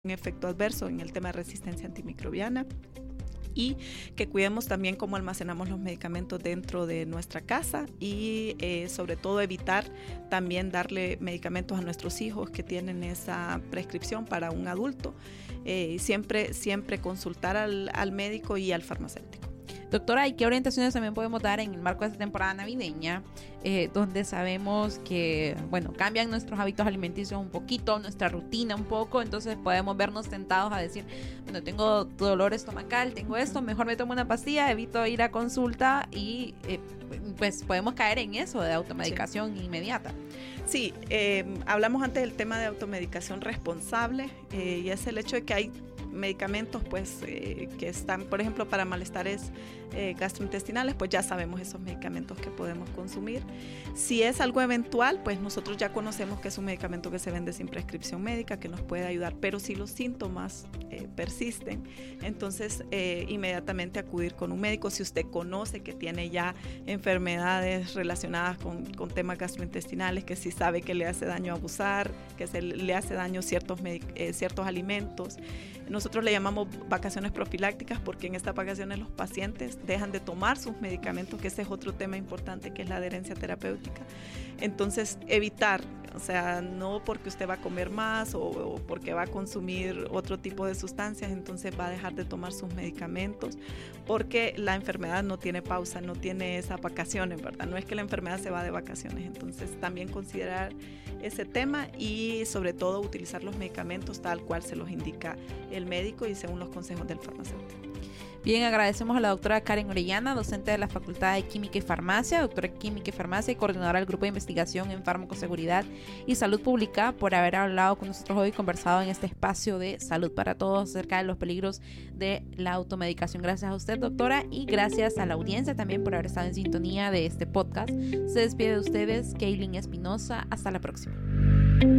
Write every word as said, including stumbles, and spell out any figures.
un efecto adverso en el tema de resistencia antimicrobiana. Y que cuidemos también cómo almacenamos los medicamentos dentro de nuestra casa y eh, sobre todo evitar también darle medicamentos a nuestros hijos que tienen esa prescripción para un adulto. Eh, siempre, siempre consultar al, al médico y al farmacéutico. Doctora, ¿y qué orientaciones también podemos dar en el marco de esta temporada navideña, eh, donde sabemos que, bueno, cambian nuestros hábitos alimenticios un poquito, nuestra rutina un poco, entonces podemos vernos tentados a decir, bueno, tengo dolor estomacal, tengo esto, mejor me tomo una pastilla, evito ir a consulta y eh, pues podemos caer en eso de automedicación sí. inmediata. Sí, eh, hablamos antes del tema de automedicación responsable eh, y es el hecho de que hay medicamentos pues eh, que están, por ejemplo, para malestares eh, gastrointestinales, pues ya sabemos esos medicamentos que podemos consumir. Si es algo eventual, pues nosotros ya conocemos que es un medicamento que se vende sin prescripción médica, que nos puede ayudar, pero si los síntomas eh, persisten, entonces eh, inmediatamente acudir con un médico. Si usted conoce que tiene ya enfermedades relacionadas con, con temas gastrointestinales, que si sabe que le hace daño abusar, que se le hace daño ciertos, eh, ciertos alimentos. Nosotros le llamamos vacaciones profilácticas porque en estas vacaciones los pacientes dejan de tomar sus medicamentos, que ese es otro tema importante, que es la adherencia terapéutica. Entonces, evitar, o sea, no porque usted va a comer más o, o porque va a consumir otro tipo de sustancias, entonces va a dejar de tomar sus medicamentos, porque la enfermedad no tiene pausa, no tiene esas vacaciones, ¿verdad? No es que la enfermedad se va de vacaciones, entonces también considerar ese tema y sobre todo utilizar los medicamentos tal cual se los indica el médico y según los consejos del farmacéutico. Bien, agradecemos a la doctora Karen Orellana, docente de la Facultad de Química y Farmacia, doctora en Química y Farmacia y coordinadora del Grupo de Investigación en Farmacoseguridad y Salud Pública, por haber hablado con nosotros hoy y conversado en este espacio de Salud para Todos acerca de los peligros de la automedicación. Gracias a usted, doctora, y gracias a la audiencia también por haber estado en sintonía de este podcast. Se despide de ustedes, Kaylin Espinosa. Hasta la próxima.